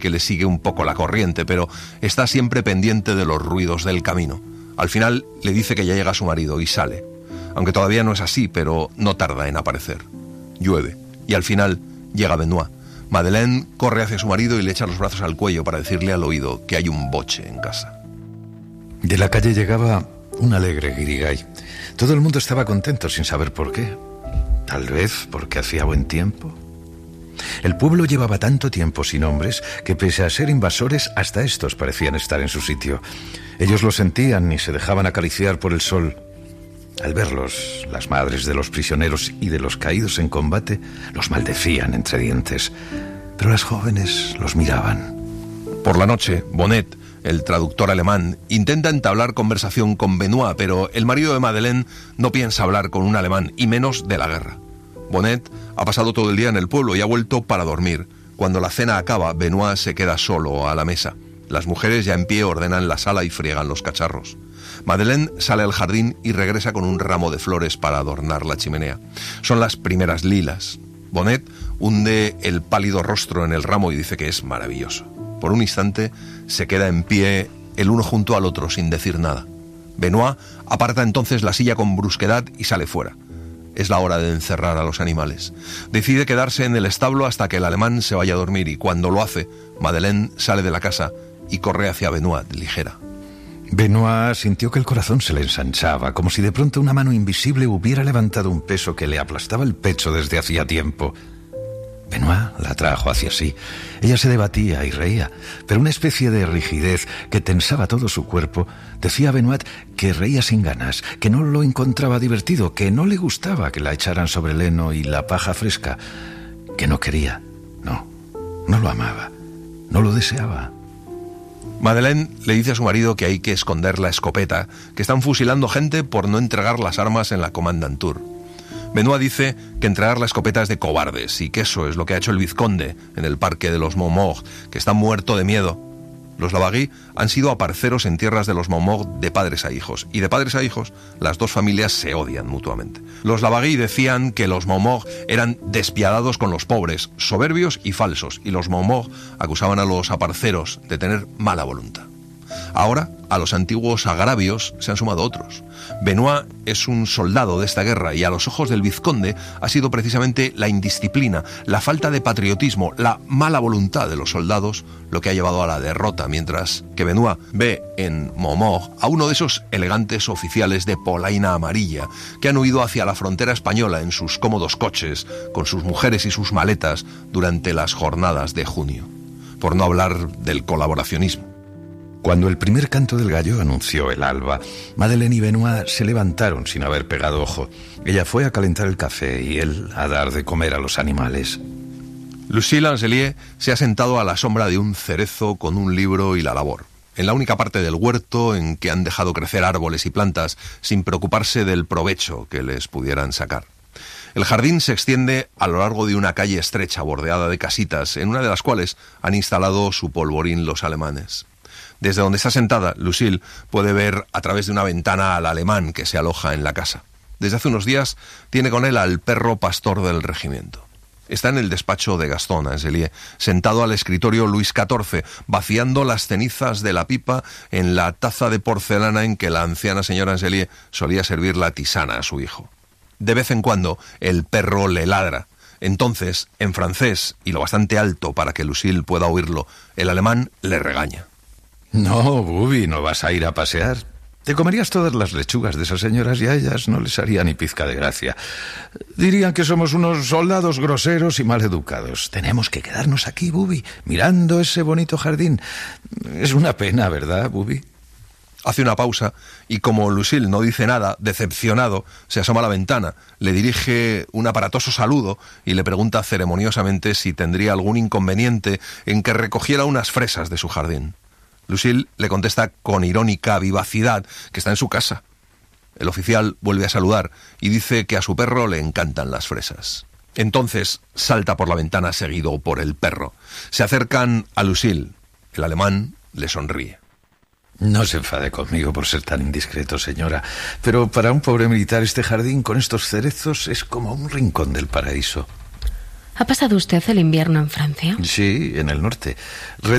que le sigue un poco la corriente, pero está siempre pendiente de los ruidos del camino. Al final le dice que ya llega su marido y sale. Aunque todavía no es así, pero no tarda en aparecer. Llueve, y al final llega Benoit. Madeleine corre hacia su marido y le echa los brazos al cuello para decirle al oído que hay un boche en casa. De la calle llegaba un alegre guirigay. Todo el mundo estaba contento sin saber por qué. Tal vez porque hacía buen tiempo. El pueblo llevaba tanto tiempo sin hombres que, pese a ser invasores, hasta estos parecían estar en su sitio. Ellos lo sentían y se dejaban acariciar por el sol. Al verlos, las madres de los prisioneros y de los caídos en combate los maldecían entre dientes, pero las jóvenes los miraban. Por la noche, Bonnet, el traductor alemán, intenta entablar conversación con Benoit, pero el marido de Madeleine no piensa hablar con un alemán, y menos de la guerra. Bonnet ha pasado todo el día en el pueblo y ha vuelto para dormir. Cuando la cena acaba, Benoit se queda solo a la mesa. Las mujeres ya en pie ordenan la sala y friegan los cacharros. Madeleine sale al jardín y regresa con un ramo de flores para adornar la chimenea. Son las primeras lilas. Bonnet hunde el pálido rostro en el ramo y dice que es maravilloso. Por un instante se queda en pie el uno junto al otro sin decir nada. Benoit aparta entonces la silla con brusquedad y sale fuera. Es la hora de encerrar a los animales. Decide quedarse en el establo hasta que el alemán se vaya a dormir, y cuando lo hace, Madeleine sale de la casa y corre hacia Benoit ligera. Benoit sintió que el corazón se le ensanchaba, como si de pronto una mano invisible hubiera levantado un peso que le aplastaba el pecho desde hacía tiempo. Benoit la trajo hacia sí. Ella se debatía y reía, pero una especie de rigidez que tensaba todo su cuerpo decía a Benoit que reía sin ganas, que no lo encontraba divertido, que no le gustaba que la echaran sobre el heno y la paja fresca, que no quería, no lo amaba, no lo deseaba. Madeleine le dice a su marido que hay que esconder la escopeta, que están fusilando gente por no entregar las armas en la Kommandantur. Benoit dice que entregar la escopeta es de cobardes y que eso es lo que ha hecho el vizconde en el parque de los Montmort, que está muerto de miedo. Los Lavary han sido aparceros en tierras de los Montmort de padres a hijos, y de padres a hijos las dos familias se odian mutuamente. Los Lavary decían que los Montmort eran despiadados con los pobres, soberbios y falsos, y los Montmort acusaban a los aparceros de tener mala voluntad. Ahora, a los antiguos agravios se han sumado otros. Benoit es un soldado de esta guerra y a los ojos del vizconde ha sido precisamente la indisciplina, la falta de patriotismo, la mala voluntad de los soldados lo que ha llevado a la derrota, mientras que Benoit ve en Montmort a uno de esos elegantes oficiales de polaina amarilla que han huido hacia la frontera española en sus cómodos coches, con sus mujeres y sus maletas durante las jornadas de junio. Por no hablar del colaboracionismo. Cuando el primer canto del gallo anunció el alba, Madeleine y Benoit se levantaron sin haber pegado ojo. Ella fue a calentar el café y él a dar de comer a los animales. Lucille Angelier se ha sentado a la sombra de un cerezo con un libro y la labor, en la única parte del huerto en que han dejado crecer árboles y plantas sin preocuparse del provecho que les pudieran sacar. El jardín se extiende a lo largo de una calle estrecha bordeada de casitas, en una de las cuales han instalado su polvorín los alemanes. Desde donde está sentada, Lucille puede ver a través de una ventana al alemán que se aloja en la casa. Desde hace unos días tiene con él al perro pastor del regimiento. Está en el despacho de Gaston Angelier, sentado al escritorio Luis XIV, vaciando las cenizas de la pipa en la taza de porcelana en que la anciana señora Angelier solía servir la tisana a su hijo. De vez en cuando el perro le ladra. Entonces, en francés, y lo bastante alto para que Lucille pueda oírlo, el alemán le regaña. No, Bubi, no vas a ir a pasear. Te comerías todas las lechugas de esas señoras y a ellas no les haría ni pizca de gracia. Dirían que somos unos soldados groseros y mal educados. Tenemos que quedarnos aquí, Bubi, mirando ese bonito jardín. Es una pena, ¿verdad, Bubi? Hace una pausa y como Lucille no dice nada, decepcionado, se asoma a la ventana, le dirige un aparatoso saludo y le pregunta ceremoniosamente si tendría algún inconveniente en que recogiera unas fresas de su jardín. Lucille le contesta con irónica vivacidad que está en su casa. El oficial vuelve a saludar y dice que a su perro le encantan las fresas. Entonces salta por la ventana seguido por el perro. Se acercan a Lucille. El alemán le sonríe. No se enfade conmigo por ser tan indiscreto, señora, pero para un pobre militar este jardín con estos cerezos es como un rincón del paraíso. ¿Ha pasado usted el invierno en Francia? Sí, en el norte.